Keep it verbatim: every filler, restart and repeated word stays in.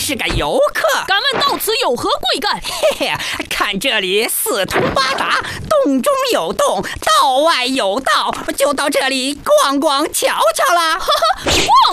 是个游客。 敢问到此有何贵干？ 嘿嘿，看这里四通八达，洞中有洞，道外有道，就到这里逛逛瞧瞧啦。 哈哈，逛